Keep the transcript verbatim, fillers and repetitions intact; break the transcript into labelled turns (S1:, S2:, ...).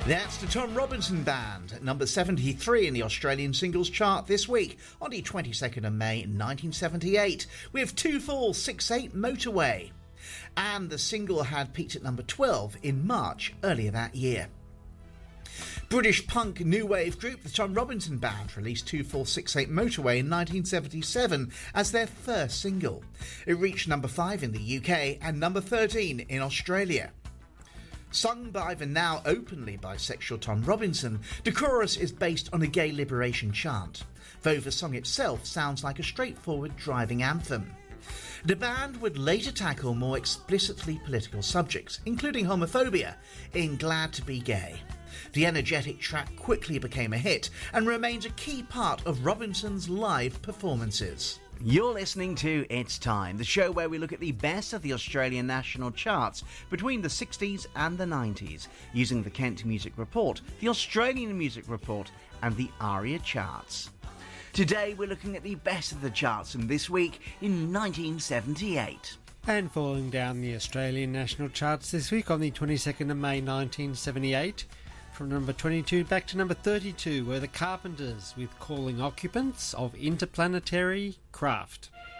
S1: That's the Tom Robinson Band, at number seventy-three in the Australian singles chart this week, on the twenty-second of May nineteen seventy-eight, with two four six eight Motorway. And the single had peaked at number twelve in March earlier that year. British punk new wave group the Tom Robinson Band released two four six eight Motorway in nineteen seventy-seven as their first single. It reached number five in the U K and number thirteen in Australia. Sung by the now openly bisexual Tom Robinson, the chorus is based on a gay liberation chant, though the song itself sounds like a straightforward driving anthem. The band would later tackle more explicitly political subjects, including homophobia, in Glad to Be Gay. The energetic track quickly became a hit and remains a key part of Robinson's live performances.
S2: You're listening to It's Time, the show where we look at the best of the Australian national charts between the sixties and the nineties, using the Kent Music Report, the Australian Music Report and the ARIA charts. Today we're looking at the best of the charts from this week in nineteen seventy-eight.
S3: And falling down the Australian national charts this week on the twenty-second of May nineteen seventy-eight, from number twenty-two back to number thirty-two were the Carpenters with Calling Occupants of Interplanetary Craft.